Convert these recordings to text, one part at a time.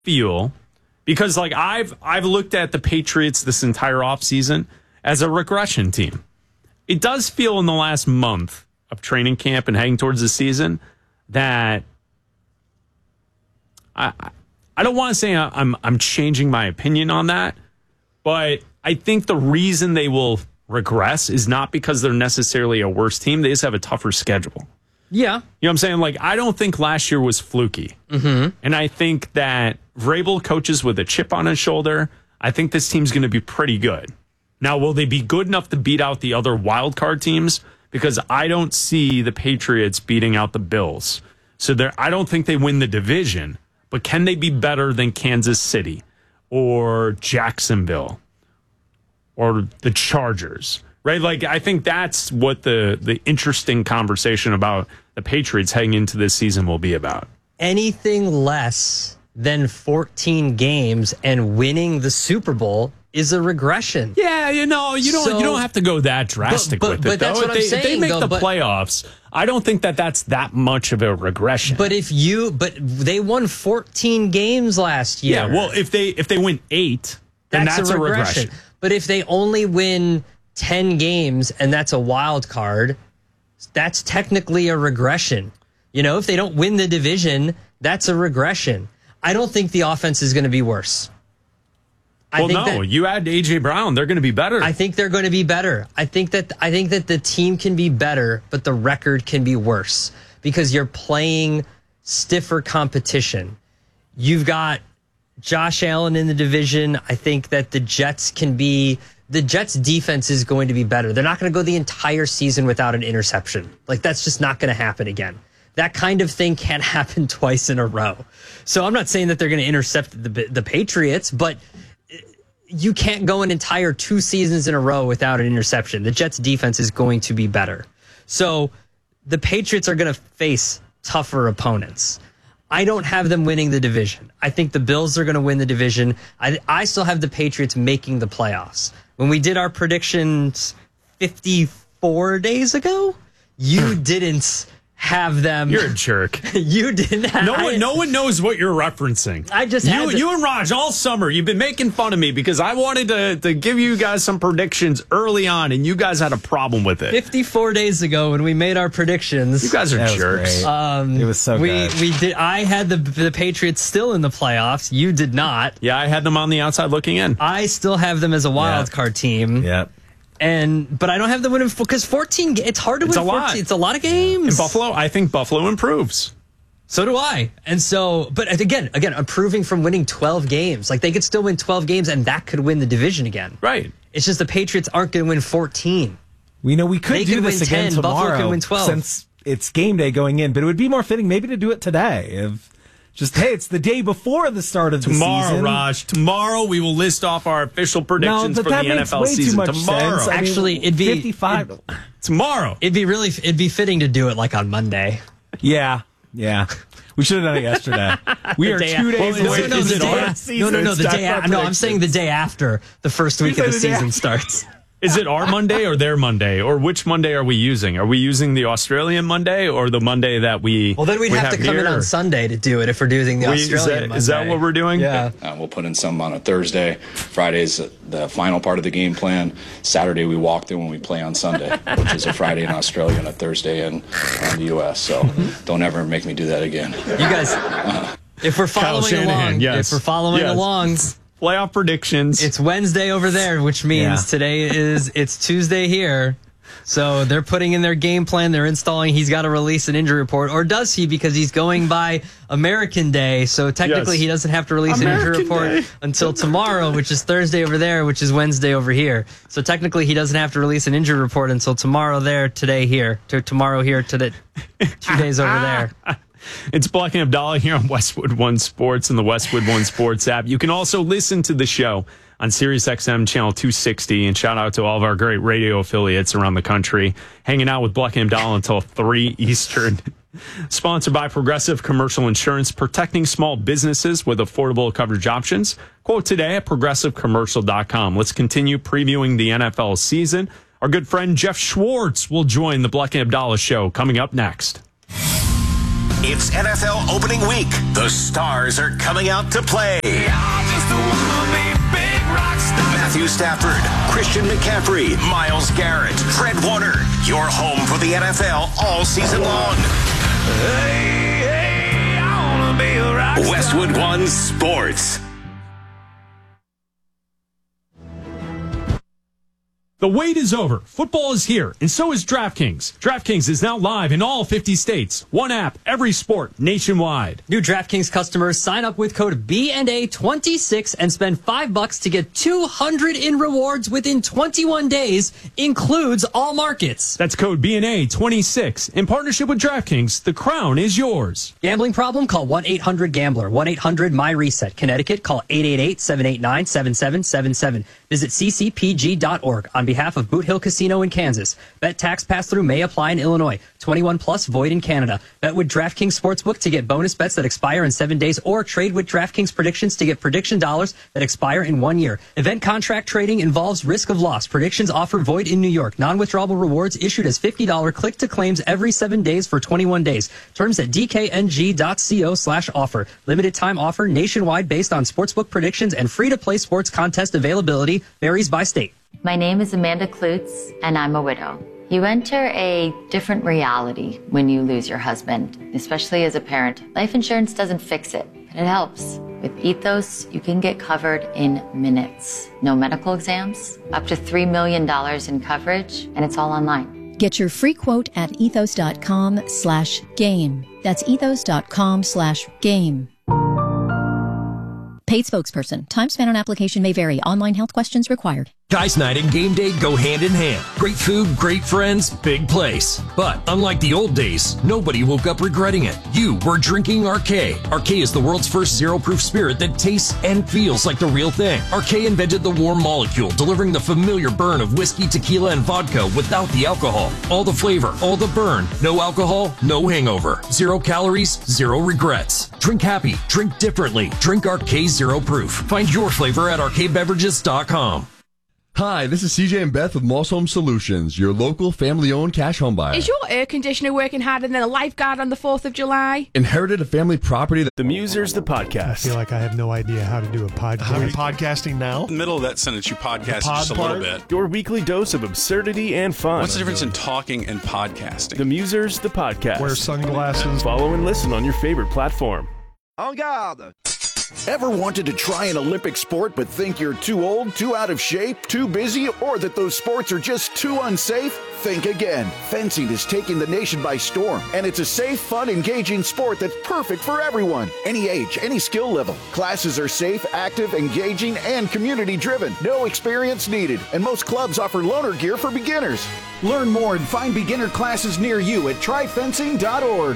feel, because like I've looked at the Patriots this entire offseason as a regression team. It does feel in the last month of training camp and heading towards the season that I don't want to say I'm changing my opinion on that, but I think the reason they will regress is not because they're necessarily a worse team. They just have a tougher schedule. Yeah. You know what I'm saying? Like, I don't think last year was fluky. Mm-hmm. And I think that Vrabel coaches with a chip on his shoulder. I think this team's going to be pretty good. Now, will they be good enough to beat out the other wild card teams? Because I don't see the Patriots beating out the Bills. So I don't think they win the division. But can they be better than Kansas City or Jacksonville or the Chargers? Right? Like, I think that's what the interesting conversation about the Patriots heading into this season will be about. Anything less than 14 games and winning the Super Bowl is a regression. Yeah, you don't have to go that drastic with it. But that's though. what I'm saying. If they make the playoffs, I don't think that's that much of a regression. But they won 14 games last year. Yeah, well, if they win 8, then that's a regression. But if they only win 10 games and that's a wild card, that's technically a regression. If they don't win the division, that's a regression. I don't think the offense is going to be worse. You add A.J. Brown, they're going to be better. I think they're going to be better. I think that the team can be better, but the record can be worse because you're playing stiffer competition. You've got Josh Allen in the division. I think that the Jets defense is going to be better. They're not going to go the entire season without an interception. Like, that's just not going to happen again. That kind of thing can't happen twice in a row. So I'm not saying that they're going to intercept the Patriots, but you can't go an entire 2 seasons in a row without an interception. The Jets defense is going to be better. So the Patriots are going to face tougher opponents. I don't have them winning the division. I think the Bills are going to win the division. I still have the Patriots making the playoffs. When we did our predictions 54 days ago, you didn't have them. You're a jerk. You didn't have. No one knows what you're referencing. I just you and Raj all summer. You've been making fun of me because I wanted to give you guys some predictions early on, and you guys had a problem with it. 54 days ago when we made our predictions, you guys are jerks. It was so good. We did. I had the Patriots still in the playoffs. You did not. Yeah, I had them on the outside looking in. I still have them as a wild card team. Yep. But I don't have them winning because 14. It's hard to win 14. It's a lot of games. In Buffalo, I think Buffalo improves. So do I. And so, but again, improving from winning 12 games. Like, they could still win 12 games, and that could win the division again. Right. It's just the Patriots aren't going to win 14. We know we could do this again 10, tomorrow. Buffalo could win 12. Since it's game day going in, but it would be more fitting maybe to do it today. It's the day before the start of the season. Tomorrow, Raj. Tomorrow we will list off our official predictions for the NFL season. Tomorrow. Actually, it'd be 55. Tomorrow. It'd be fitting to do it like on Monday. Yeah. We should have done it yesterday. We are 2 days away. No, the day after. No, I'm saying the day after the first week of the season starts. Is it our Monday or their Monday? Or which Monday are we using? Are we using the Australian Monday or the Monday that we Well, then we'd have to come in on Sunday to do it if we're doing the Australian Monday. Is that what we're doing? Yeah. We'll put in some on a Thursday. Friday's the final part of the game plan. Saturday we walk through when we play on Sunday, which is a Friday in Australia and a Thursday in the U.S. So don't ever make me do that again. You guys, if we're following along, playoff predictions. It's Wednesday over there, which means today it's Tuesday here. So they're putting in their game plan. They're installing. He's got to release an injury report, or does he? Because he's going by American Day. So technically, he doesn't have to release an injury report until tomorrow, which is Thursday over there, which is Wednesday over here. So technically, he doesn't have to release an injury report until tomorrow there, today here, to tomorrow here, to the 2 days over there. It's Black and Abdallah here on Westwood One Sports and the Westwood One Sports app. You can also listen to the show on SiriusXM channel 260. And shout out to all of our great radio affiliates around the country. Hanging out with Black and Abdallah until 3 Eastern. Sponsored by Progressive Commercial Insurance, protecting small businesses with affordable coverage options. Quote today at progressivecommercial.com. Let's continue previewing the NFL season. Our good friend Jeff Schwartz will join the Black and Abdallah show coming up next. It's NFL opening week. The stars are coming out to play. Matthew Stafford, Christian McCaffrey, Myles Garrett, Fred Warner. Your home for the NFL all season long. I wanna be a rock star. Westwood One Sports. The wait is over. Football is here, and so is DraftKings. DraftKings is now live in all 50 states. One app, every sport, nationwide. New DraftKings customers sign up with code BNA26 and spend $5 to get $200 in rewards within 21 days. Includes all markets. That's code BNA26. In partnership with DraftKings, the crown is yours. Gambling problem? Call 1-800-GAMBLER. 1-800-MY-RESET. Connecticut, call 888-789-7777. Visit ccpg.org. On behalf of Boot Hill Casino in Kansas. Bet tax pass-through may apply in Illinois. 21 plus, void in Canada. Bet with DraftKings Sportsbook to get bonus bets that expire in 7 days, or trade with DraftKings Predictions to get prediction dollars that expire in 1 year. Event contract trading involves risk of loss. Predictions offer void in New York. Non-withdrawable rewards issued as $50 click-to-claims every 7 days for 21 days. Terms at dkng.co/offer. Limited time offer nationwide based on sportsbook predictions, and free-to-play sports contest availability varies by state. My name is Amanda Klutz, and I'm a widow. You enter a different reality when you lose your husband, especially as a parent. Life insurance doesn't fix it, but it helps. With Ethos, you can get covered in minutes. No medical exams, up to $3 million in coverage, and it's all online. Get your free quote at ethos.com/game. That's ethos.com/game. Paid spokesperson. Time spent on application may vary. Online health questions required. Guys Night and game day go hand in hand. Great food, great friends, big place. But unlike the old days, nobody woke up regretting it. You were drinking Arcade. Arcade is the world's first zero-proof spirit that tastes and feels like the real thing. Arcade invented the warm molecule, delivering the familiar burn of whiskey, tequila, and vodka without the alcohol. All the flavor, all the burn. No alcohol, no hangover. 0 calories, 0 regrets. Drink happy, drink differently. Drink Arcade Zero Proof. Find your flavor at arcadebeverages.com. Hi, this is CJ and Beth with Moss Home Solutions, your local family-owned cash home buyer. Is your air conditioner working harder than a lifeguard on the 4th of July? Inherited a family property that... The Musers, the podcast. I feel like I have no idea how to do a podcast. How are you podcasting now? In the middle of that sentence, you podcast just a little bit. Your weekly dose of absurdity and fun. What's the difference in talking and podcasting? The Musers, the podcast. Wear sunglasses. Follow and listen on your favorite platform. En garde! Ever wanted to try an Olympic sport but think you're too old, too out of shape, too busy, or that those sports are just too unsafe? Think again. Fencing is taking the nation by storm, and it's a safe, fun, engaging sport that's perfect for everyone. Any age, any skill level. Classes are safe, active, engaging, and community-driven. No experience needed, and most clubs offer loaner gear for beginners. Learn more and find beginner classes near you at tryfencing.org.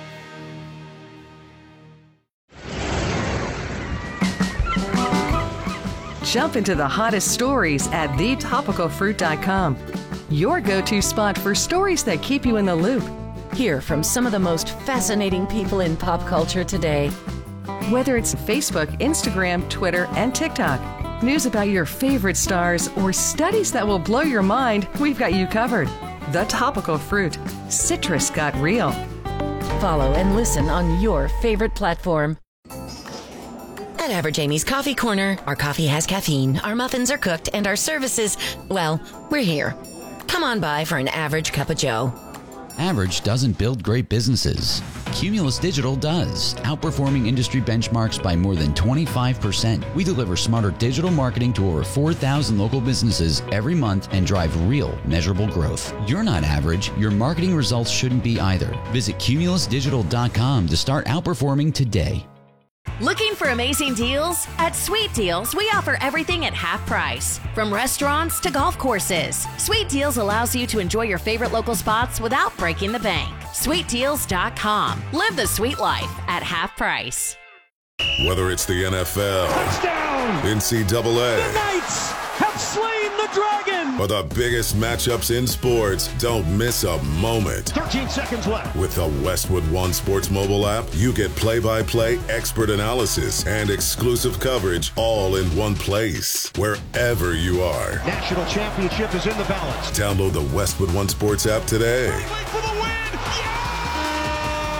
Jump into the hottest stories at thetopicalfruit.com. Your go-to spot for stories that keep you in the loop. Hear from some of the most fascinating people in pop culture today. Whether it's Facebook, Instagram, Twitter, and TikTok, news about your favorite stars, or studies that will blow your mind, we've got you covered. The Topical Fruit. Citrus got real. Follow and listen on your favorite platform. At Average Amy's Coffee Corner, our coffee has caffeine, our muffins are cooked, and our services, well, we're here. Come on by for an average cup of joe. Average doesn't build great businesses. Cumulus Digital does, outperforming industry benchmarks by more than 25%. We deliver smarter digital marketing to over 4,000 local businesses every month and drive real, measurable growth. You're not average. Your marketing results shouldn't be either. Visit cumulusdigital.com to start outperforming today. Looking for amazing deals? At Sweet Deals, we offer everything at half price. From restaurants to golf courses, Sweet Deals allows you to enjoy your favorite local spots without breaking the bank. SweetDeals.com. Live the sweet life at half price. Whether it's the NFL, touchdown, NCAA, the Knights have slain the dragon, or the biggest matchups in sports, don't miss a moment. 13 seconds left. With the Westwood One Sports mobile app, you get play-by-play, expert analysis, and exclusive coverage all in one place, wherever you are. National championship is in the balance. Download the Westwood One Sports app today.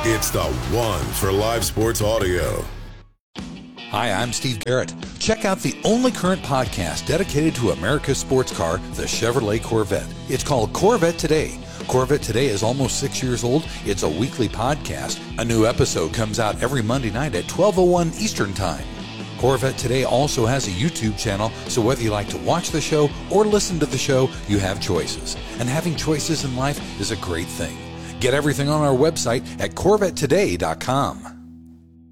It's the one for live sports audio. Hi, I'm Steve Garrett. Check out the only current podcast dedicated to America's sports car, the Chevrolet Corvette. It's called Corvette Today. Corvette Today is almost 6 years old. It's a weekly podcast. A new episode comes out every Monday night at 12:01 Eastern Time. Corvette Today also has a YouTube channel, so whether you like to watch the show or listen to the show, you have choices. And having choices in life is a great thing. Get everything on our website at CorvetteToday.com.